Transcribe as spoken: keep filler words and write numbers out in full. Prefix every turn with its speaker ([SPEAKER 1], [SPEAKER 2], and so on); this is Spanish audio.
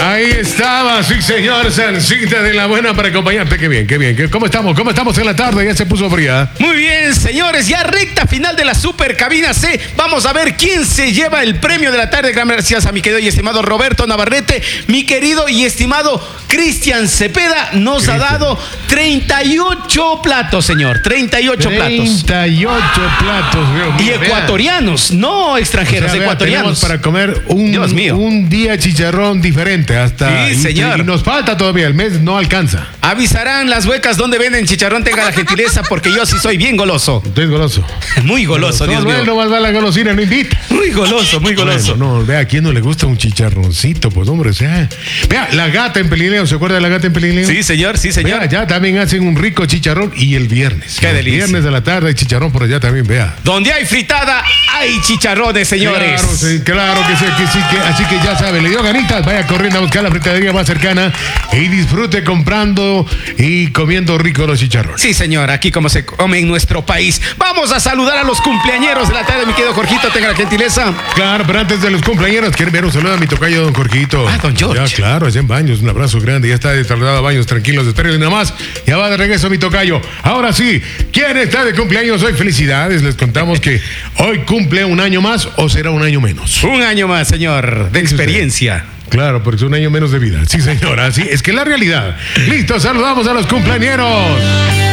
[SPEAKER 1] Ahí estaba, sí señor, Sancita de la Buena para acompañarte. Qué bien, qué bien. ¿Cómo estamos? ¿Cómo estamos en la tarde? Ya se puso fría.
[SPEAKER 2] Muy bien, señores, ya recta final de la Super Cabina C. Vamos a ver quién se lleva el premio de la tarde. Gracias a mi querido y estimado Roberto Navarrete. Mi querido y estimado Cristian Cepeda nos Cristian. ha dado treinta y ocho platos, señor. treinta y ocho platos.
[SPEAKER 1] treinta y ocho platos, Dios mío.
[SPEAKER 2] Y ecuatorianos, no extranjeros, o sea, vea,
[SPEAKER 1] ecuatorianos. Para comer un,
[SPEAKER 2] Dios mío.
[SPEAKER 1] un día chicharrón diferente hasta.
[SPEAKER 2] Sí, señor.
[SPEAKER 1] Y, y nos falta todavía, el mes no alcanza.
[SPEAKER 2] Avisarán las huecas donde venden chicharrón, tenga la gentileza, porque yo sí soy bien goloso.
[SPEAKER 1] Usted es goloso.
[SPEAKER 2] Muy goloso,
[SPEAKER 1] no,
[SPEAKER 2] Dios
[SPEAKER 1] no,
[SPEAKER 2] mío.
[SPEAKER 1] No más va la golosina, no invita.
[SPEAKER 2] Muy goloso, muy goloso.
[SPEAKER 1] Bueno, no, vea, ¿a quién no le gusta un chicharroncito? Pues, hombre, o sea. Vea, la gata en Pelineo, ¿se acuerda de la gata en Pelineo?
[SPEAKER 2] Sí, señor, sí, señor.
[SPEAKER 1] Vea, ya también hacen un rico chicharrón y el viernes.
[SPEAKER 2] Qué delicia.
[SPEAKER 1] El viernes de la tarde hay chicharrón por allá también, vea.
[SPEAKER 2] Donde hay fritada, hay chicharrones, señores.
[SPEAKER 1] Claro, sí, claro que sí, que sí, que, así que ya sabe, le dio ganitas, vaya corriendo a buscar la fritadería más cercana y disfrute comprando y comiendo rico los chicharrones.
[SPEAKER 2] Sí, señor, aquí como se come en nuestro país. Vamos a saludar a los cumpleañeros de la tarde, mi querido Jorgito, tenga la gentileza.
[SPEAKER 1] Claro, pero antes de los cumpleaños, quiero ver un saludo a mi tocayo, don Jorgito.
[SPEAKER 2] Ah, don George.
[SPEAKER 1] Ya, claro, allá en Baños, un abrazo grande, ya está trasladado a Baños, tranquilos, esperen nada más, ya va de regreso mi tocayo. Ahora sí, ¿quién está de cumpleaños hoy? Felicidades, les contamos que hoy cumple un año más o será un año menos.
[SPEAKER 2] Un año más, señor, de experiencia.
[SPEAKER 1] Claro, porque es un año menos de vida. Sí, señora, sí, es que la realidad. Listo, saludamos a los cumpleañeros.